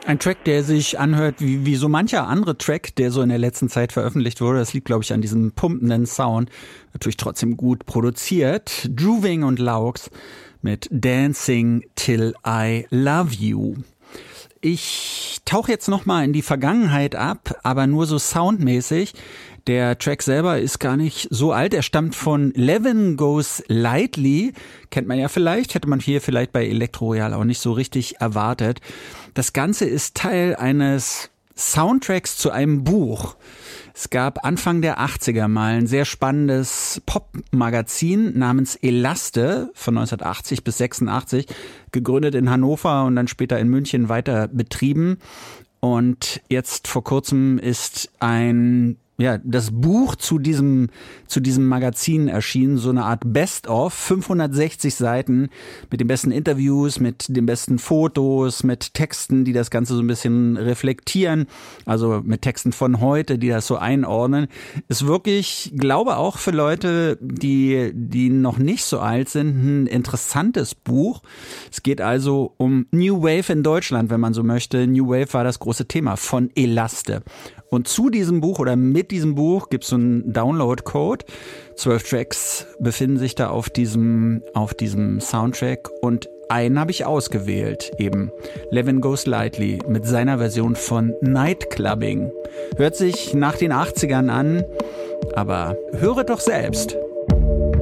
Ein Track, der sich anhört wie so mancher andere Track, der so in der letzten Zeit veröffentlicht wurde. Das liegt, glaube ich, an diesem pumpenden Sound. Natürlich trotzdem gut produziert. Druving und Laux mit Dancing Till I Love You. Ich tauche jetzt nochmal in die Vergangenheit ab, aber nur so soundmäßig. Der Track selber ist gar nicht so alt. Er stammt von Levin Goes Lightly. Kennt man ja vielleicht, hätte man hier vielleicht bei Elektro Royal auch nicht so richtig erwartet. Das Ganze ist Teil eines Soundtracks zu einem Buch. Es gab Anfang der 80er mal ein sehr spannendes Pop-Magazin namens Elaste von 1980 bis 86, gegründet in Hannover und dann später in München weiter betrieben. Und jetzt vor kurzem ist das Buch zu diesem Magazin erschienen, so eine Art Best-of, 560 Seiten mit den besten Interviews, mit den besten Fotos, mit Texten, die das Ganze so ein bisschen reflektieren, also mit Texten von heute, die das so einordnen. Ist wirklich, glaube auch für Leute, die noch nicht so alt sind, ein interessantes Buch. Es geht also um New Wave in Deutschland, wenn man so möchte. New Wave war das große Thema von Elaste. Und zu diesem Buch oder mit diesem Buch gibt es so einen Download-Code. 12 Tracks befinden sich da auf diesem Soundtrack und einen habe ich ausgewählt, eben Levin Goes Lightly mit seiner Version von Nightclubbing. Hört sich nach den 80ern an, aber höre doch selbst.